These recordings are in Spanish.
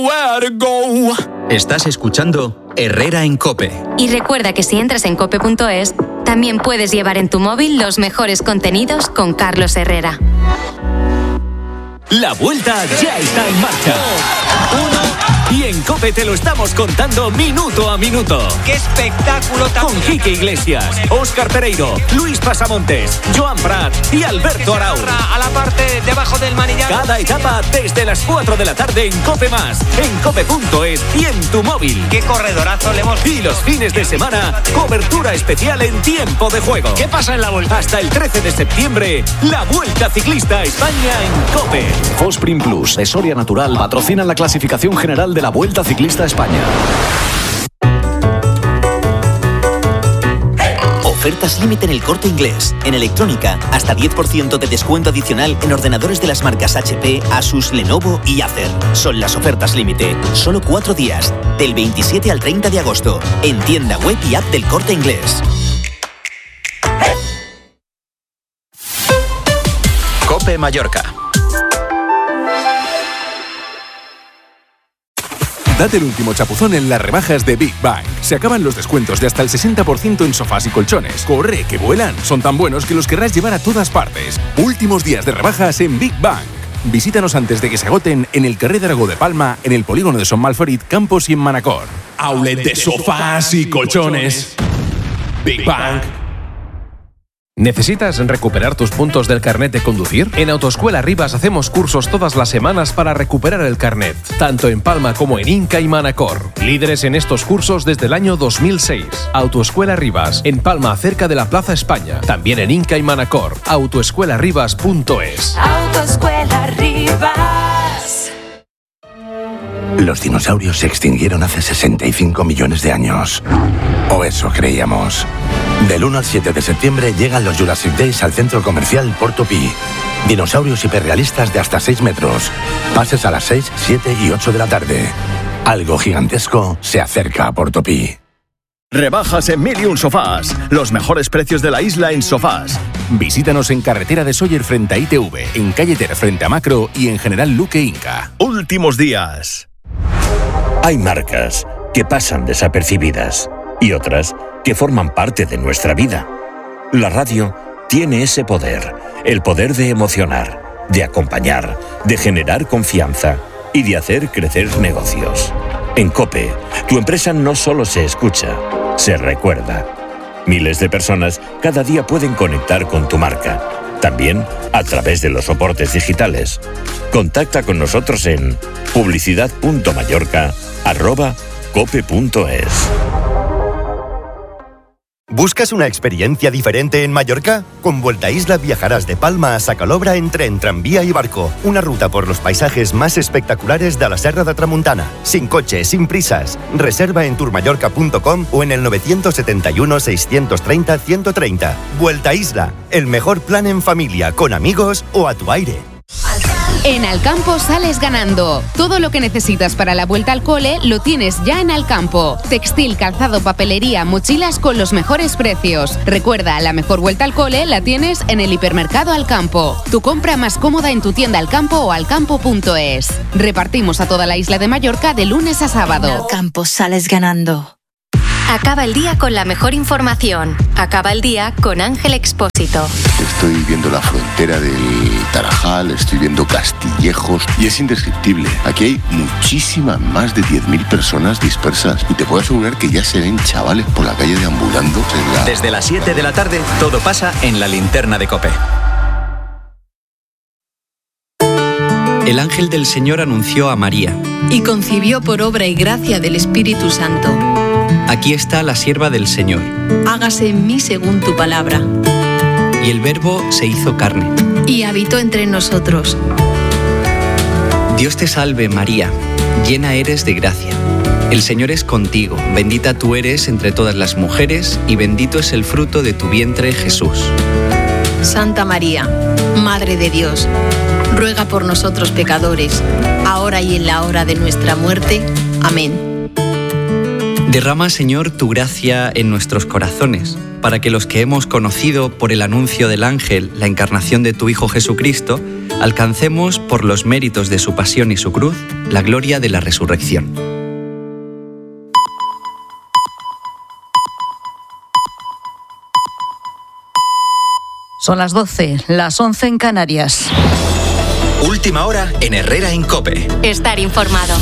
Estás escuchando Herrera en COPE. Y recuerda que si entras en cope.es, también puedes llevar en tu móvil los mejores contenidos con Carlos Herrera. La vuelta ya está en marcha. Y en COPE te lo estamos contando minuto a minuto. ¡Qué espectáculo tan Con Quique Iglesias, Óscar Pereiro, Luis Pasamontes, Joan Prat y Alberto Arau. A la parte debajo del manillar. Cada etapa desde las 4 de la tarde en COPE+, en cope.es y en tu móvil. ¡Qué corredorazo le hemos visto! Y los fines de semana, cobertura especial en tiempo de juego. ¿Qué pasa en la vuelta? Hasta el 13 de septiembre, la Vuelta Ciclista a España en COPE. Fosprin Plus de Soria Natural patrocina la clasificación general de la Vuelta Ciclista a España. Ofertas límite en El Corte Inglés. En electrónica, hasta 10% de descuento adicional en ordenadores de las marcas HP, Asus, Lenovo y Acer. Son las ofertas límite. Solo 4 días, del 27 al 30 de agosto. En tienda web y app del Corte Inglés. COPE Mallorca. Date el último chapuzón en las rebajas de Big Bang. Se acaban los descuentos de hasta el 60% en sofás y colchones. ¡Corre, que vuelan! Son tan buenos que los querrás llevar a todas partes. Últimos días de rebajas en Big Bang. Visítanos antes de que se agoten en el Carrer d'Aragó de Palma, en el polígono de Son Malferit, Campos y en Manacor. Outlet de sofás y colchones. Big Bang. ¿Necesitas recuperar tus puntos del carnet de conducir? En Autoescuela Rivas hacemos cursos todas las semanas para recuperar el carnet, tanto en Palma como en Inca y Manacor. Líderes en estos cursos desde el año 2006. Autoescuela Rivas, en Palma, cerca de la Plaza España. También en Inca y Manacor. Autoescuelarivas.es. Autoescuela Rivas. Los dinosaurios se extinguieron hace 65 millones de años. O eso creíamos. Del 1 al 7 de septiembre llegan los Jurassic Days al centro comercial Portopí. Dinosaurios hiperrealistas de hasta 6 metros. Pases a las 6, 7 y 8 de la tarde. Algo gigantesco se acerca a Portopí. Rebajas en 1001 Sofás. Los mejores precios de la isla en sofás. Visítanos en Carretera de Sóller frente a ITV, en Calle Ter frente a Macro y en General Luque Inca. Últimos días. Hay marcas que pasan desapercibidas y otras que forman parte de nuestra vida. La radio tiene ese poder, el poder de emocionar, de acompañar, de generar confianza y de hacer crecer negocios. En COPE, tu empresa no solo se escucha, se recuerda. Miles de personas cada día pueden conectar con tu marca, también a través de los soportes digitales. Contacta con nosotros en publicidad.mallorca@cope.es. ¿Buscas una experiencia diferente en Mallorca? Con Vuelta a Isla viajarás de Palma a Sacalobra en tren, tranvía y barco. Una ruta por los paisajes más espectaculares de la Serra de Tramuntana. Sin coche, sin prisas. Reserva en tourmallorca.com o en el 971 630 130. Vuelta a Isla, el mejor plan en familia, con amigos o a tu aire. En Alcampo sales ganando. Todo lo que necesitas para la vuelta al cole lo tienes ya en Alcampo. Textil, calzado, papelería, mochilas con los mejores precios. Recuerda, la mejor vuelta al cole la tienes en el hipermercado Alcampo. Tu compra más cómoda en tu tienda Alcampo o alcampo.es. Repartimos a toda la isla de Mallorca de lunes a sábado. En Alcampo sales ganando. Acaba el día con la mejor información. Acaba el día con Ángel Expósito. Estoy viendo la frontera del Tarajal, estoy viendo Castillejos y es indescriptible. Aquí hay muchísimas, más de 10.000 personas dispersas y te puedo asegurar que ya se ven chavales por la calle deambulando. Desde las 7 de la tarde, todo pasa en la linterna de COPE. El ángel del Señor anunció a María. Y concibió por obra y gracia del Espíritu Santo. Aquí está la sierva del Señor. Hágase en mí según tu palabra. Y el Verbo se hizo carne. Y habitó entre nosotros. Dios te salve, María, llena eres de gracia. El Señor es contigo, bendita tú eres entre todas las mujeres, y bendito es el fruto de tu vientre, Jesús. Santa María, Madre de Dios, ruega por nosotros pecadores, ahora y en la hora de nuestra muerte. Amén. Derrama, Señor, tu gracia en nuestros corazones, para que los que hemos conocido por el anuncio del ángel la encarnación de tu Hijo Jesucristo, alcancemos por los méritos de su pasión y su cruz la gloria de la resurrección. Son las 12, las 11 en Canarias. Última hora en Herrera en COPE. Estar informado.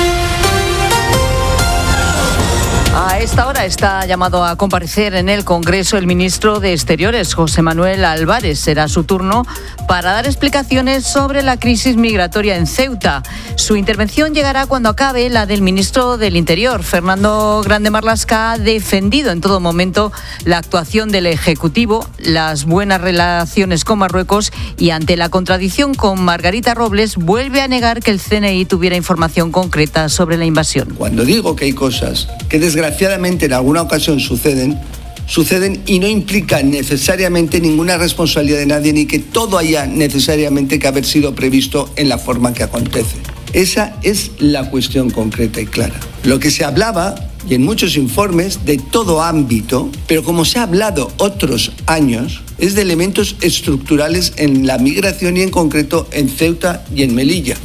A esta hora está llamado a comparecer en el Congreso el ministro de Exteriores, José Manuel Álvarez. Será su turno para dar explicaciones sobre la crisis migratoria en Ceuta. Su intervención llegará cuando acabe la del ministro del Interior. Fernando Grande Marlaska ha defendido en todo momento la actuación del Ejecutivo, las buenas relaciones con Marruecos y ante la contradicción con Margarita Robles vuelve a negar que el CNI tuviera información concreta sobre la invasión. Cuando digo que hay cosas que desgraciadamente en alguna ocasión suceden y no implican necesariamente ninguna responsabilidad de nadie ni que todo haya necesariamente que haber sido previsto en la forma que acontece. Esa es la cuestión concreta y clara. Lo que se hablaba, y en muchos informes, de todo ámbito, pero como se ha hablado otros años, es de elementos estructurales en la migración y en concreto en Ceuta y en Melilla.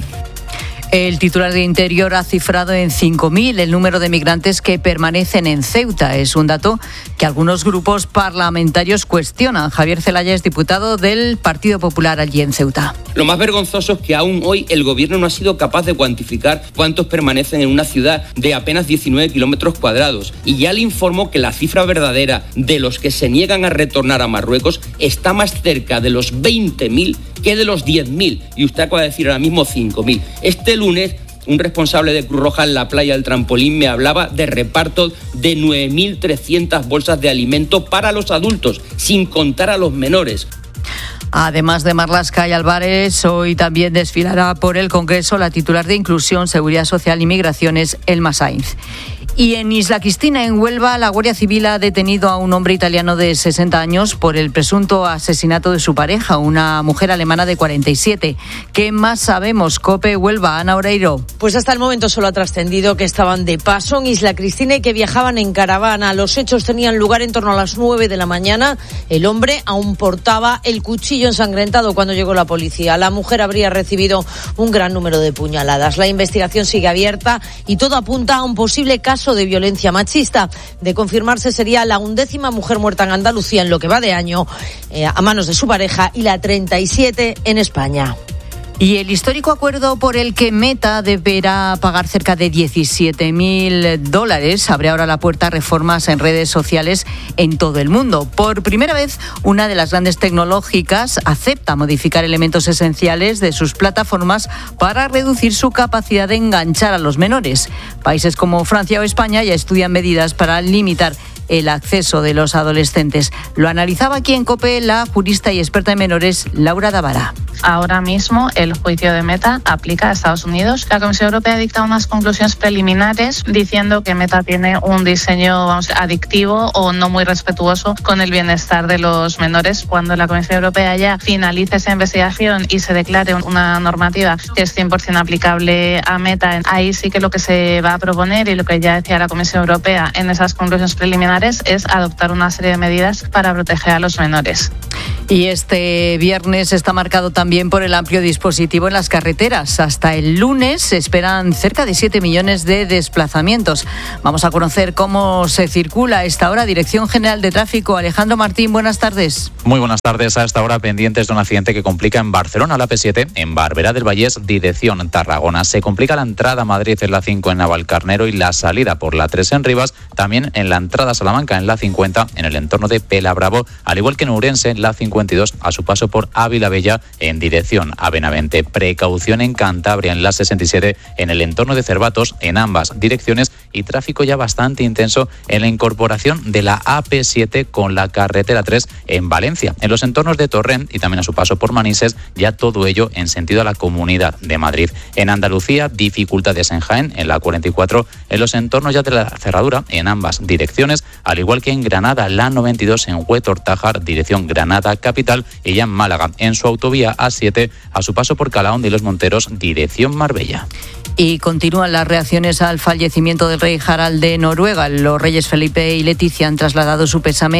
El titular de Interior ha cifrado en 5.000 el número de migrantes que permanecen en Ceuta. Es un dato que algunos grupos parlamentarios cuestionan. Javier Zelaya es diputado del Partido Popular allí en Ceuta. Lo más vergonzoso es que aún hoy el gobierno no ha sido capaz de cuantificar cuántos permanecen en una ciudad de apenas 19 kilómetros cuadrados. Y ya le informo que la cifra verdadera de los que se niegan a retornar a Marruecos está más cerca de los 20.000 que de los 10.000. Y usted acaba de decir ahora mismo 5.000. Este lunes, un responsable de Cruz Roja en la playa del Trampolín me hablaba de reparto de 9.300 bolsas de alimento para los adultos, sin contar a los menores. Además de Marlaska y Álvarez, hoy también desfilará por el Congreso la titular de Inclusión, Seguridad Social y Migraciones, Elma Sainz. Y en Isla Cristina, en Huelva, la Guardia Civil ha detenido a un hombre italiano de 60 años por el presunto asesinato de su pareja, una mujer alemana de 47. ¿Qué más sabemos? COPE Huelva, Ana Oreiro. Pues hasta el momento solo ha trascendido que estaban de paso en Isla Cristina y que viajaban en caravana. Los hechos tenían lugar en torno a las 9 de la mañana. El hombre aún portaba el cuchillo ensangrentado cuando llegó la policía. La mujer habría recibido un gran número de puñaladas. La investigación sigue abierta y todo apunta a un posible caso de violencia machista. De confirmarse, sería la 11ª mujer muerta en Andalucía en lo que va de año a manos de su pareja y la 37 en España. Y el histórico acuerdo por el que Meta deberá pagar cerca de $17.000 abre ahora la puerta a reformas en redes sociales en todo el mundo. Por primera vez, una de las grandes tecnológicas acepta modificar elementos esenciales de sus plataformas para reducir su capacidad de enganchar a los menores. Países como Francia o España ya estudian medidas para limitar el acceso de los adolescentes. Lo analizaba aquí en COPE la jurista y experta en menores, Laura Davara. Ahora mismo el juicio de Meta aplica a Estados Unidos. La Comisión Europea dicta unas conclusiones preliminares diciendo que Meta tiene un diseño adictivo o no muy respetuoso con el bienestar de los menores. Cuando la Comisión Europea ya finalice esa investigación y se declare una normativa que es 100% aplicable a Meta, ahí sí que lo que se va a proponer y lo que ya decía la Comisión Europea en esas conclusiones preliminares es adoptar una serie de medidas para proteger a los menores. Y este viernes está marcado también por el amplio dispositivo en las carreteras. Hasta el lunes se esperan cerca de 7 millones de desplazamientos. Vamos a conocer cómo se circula a esta hora. Dirección General de Tráfico, Alejandro Martín, buenas tardes. Muy buenas tardes. A esta hora pendientes de un accidente que complica en Barcelona la P7, en Barberá del Vallés, dirección Tarragona. Se complica la entrada a Madrid en la 5 en Navalcarnero y la salida por la 3 en Rivas, también en la entrada a Salamanca en la 50 en el entorno de Pelabravo, al igual que en Ourense en la 52 a su paso por Ávila Bella en dirección a Benavente. Precaución en Cantabria en la 67 en el entorno de Cervatos en ambas direcciones y tráfico ya bastante intenso en la incorporación de la AP7 con la carretera 3 en Valencia, en los entornos de Torrent y también a su paso por Manises, ya todo ello en sentido a la Comunidad de Madrid. En Andalucía, dificultades en Jaén en la 44 en los entornos ya de la cerradura en ambas direcciones, al igual que en Granada la 92 en Huetor-Tájar, dirección Granada capital, y ya en Málaga en su autovía A7 a su paso por Calahón de los Monteros, dirección Marbella. Y continúan las reacciones al fallecimiento del rey Harald de Noruega. Los reyes Felipe y Leticia han trasladado su pésame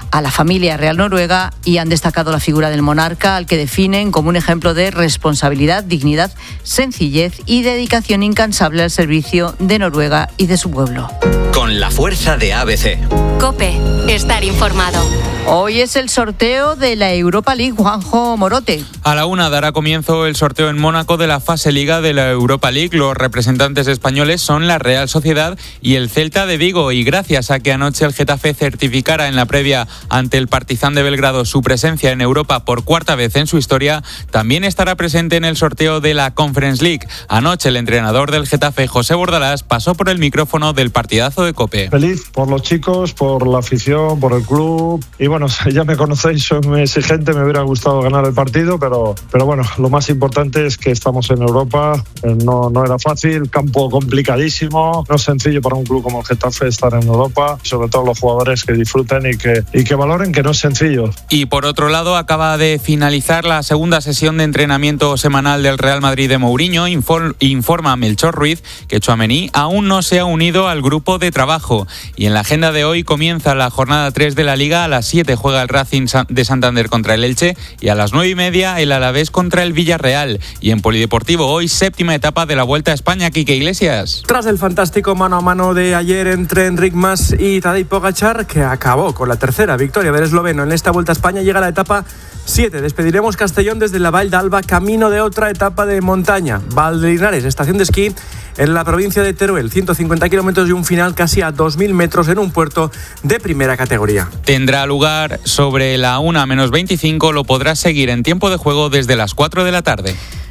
a la familia real noruega y han destacado la figura del monarca, al que definen como un ejemplo de responsabilidad, dignidad, sencillez y dedicación incansable al servicio de Noruega y de su pueblo. Con la fuerza de ABC. COPE. Estar informado. Hoy es el sorteo de la Europa League, Juanjo Morote. A la 1 dará comienzo el sorteo en Mónaco de la fase Liga de la Europa League. Los representantes españoles son la Real Sociedad y el Celta de Vigo. Y gracias a que anoche el Getafe certificara en la previa ante el Partizan de Belgrado su presencia en Europa por cuarta vez en su historia, también estará presente en el sorteo de la Conference League. Anoche el entrenador del Getafe, José Bordalás, pasó por el micrófono del partidazo de COPE. Feliz por los chicos, por la afición, por el club. Y bueno, ya me conocéis, soy muy exigente, me hubiera gustado ganar el partido, pero bueno, lo más importante es que estamos en Europa. No era fácil, campo complicadísimo, no es sencillo para un club como el Getafe estar en Europa, sobre todo los jugadores que disfruten y que valoren que no es sencillo. Y por otro lado, acaba de finalizar la segunda sesión de entrenamiento semanal del Real Madrid de Mourinho. Informa Melchor Ruiz que Tchouaméni aún no se ha unido al grupo de trabajo. Y en la agenda de hoy comienza la jornada 3 de la Liga. A las 7 juega el Racing de Santander contra el Elche y a las 9:30 el Alavés contra el Villarreal. Y en Polideportivo hoy, séptima etapa de la Vuelta a España. Quique Iglesias. Tras el fantástico mano a mano de ayer entre Enric Mas y Tadej Pogačar, que acabó con la tercera victoria del esloveno en esta Vuelta a España, llega la etapa 7. Despediremos Castellón desde la Vall d'Alba, camino de otra etapa de montaña. Valdelinares, estación de esquí en la provincia de Teruel, 150 kilómetros y un final casi a 2.000 metros en un puerto de primera categoría. Tendrá lugar sobre la 1:25, lo podrás seguir en tiempo de juego desde las 4 de la tarde.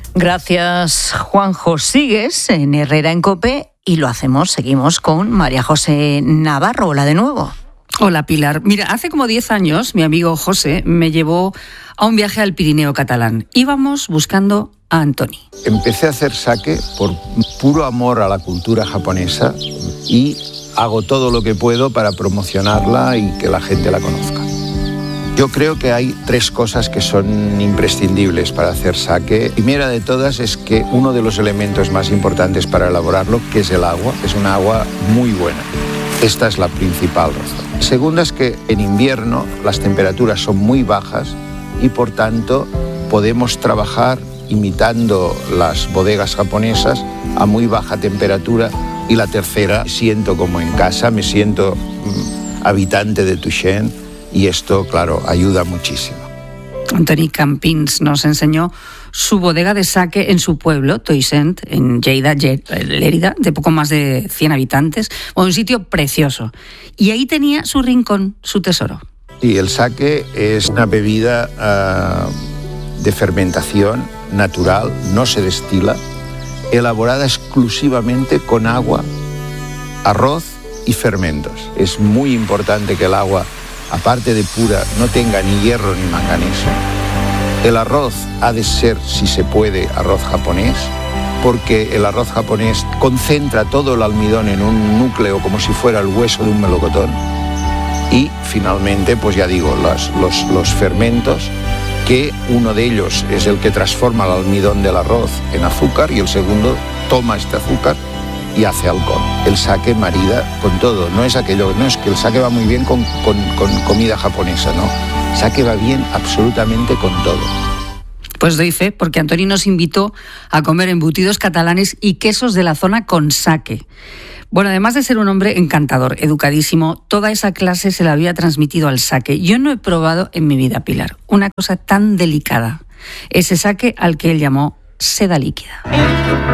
Gracias, Juanjo. Sigues en Herrera en COPE y seguimos con María José Navarro. Hola de nuevo. Hola, Pilar. Mira, hace como 10 años mi amigo José me llevó a un viaje al Pirineo catalán. Íbamos buscando a Antoni. Empecé a hacer sake por puro amor a la cultura japonesa y hago todo lo que puedo para promocionarla y que la gente la conozca. Yo creo que hay 3 cosas que son imprescindibles para hacer sake. Primera de todas es que uno de los elementos más importantes para elaborarlo, que es el agua, es un agua muy buena. Esta es la principal razón. Segunda es que en invierno las temperaturas son muy bajas y por tanto podemos trabajar imitando las bodegas japonesas a muy baja temperatura. Y la tercera, siento como en casa, me siento habitante de Tuixén y esto, claro, ayuda muchísimo. Antoni Campins nos enseñó su bodega de sake en su pueblo, Toisent, en Lleida, Lérida, de poco más de 100 habitantes. Un sitio precioso. Y ahí tenía su rincón, su tesoro. Y el sake es una bebida de fermentación natural, no se destila, elaborada exclusivamente con agua, arroz y fermentos. Es muy importante que el agua, aparte de pura, no tenga ni hierro ni manganeso. El arroz ha de ser, si se puede, arroz japonés, porque el arroz japonés concentra todo el almidón en un núcleo como si fuera el hueso de un melocotón. Y finalmente, pues ya digo, los fermentos, que uno de ellos es el que transforma el almidón del arroz en azúcar y el segundo toma este azúcar y hace alcohol. El sake marida con todo, no es que el sake va muy bien con comida japonesa, no. El sake va bien absolutamente con todo. Pues doy fe, porque Antoni nos invitó a comer embutidos catalanes y quesos de la zona con sake. Bueno, además de ser un hombre encantador, educadísimo, toda esa clase se la había transmitido al sake. Yo no he probado en mi vida, Pilar, una cosa tan delicada. Ese sake al que él llamó seda líquida.